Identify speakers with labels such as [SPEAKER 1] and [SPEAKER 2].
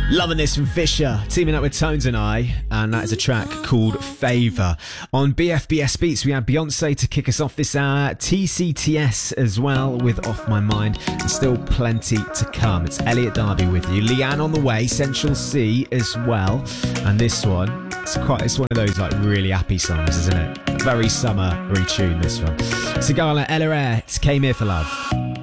[SPEAKER 1] Loving this from Fisher, teaming up with Tones and I, and that is a track called Favour. On BFBS Beats, we have Beyonce to kick us off this hour, TCTS as well with Off My Mind, and still plenty to come. It's Elliot Darby with you, Leanne on the way, Central C as well, and this one, it's one of those like really happy songs, isn't it? Very summery tune, this one. Sigala, Ella Air, it's Came Here for Love.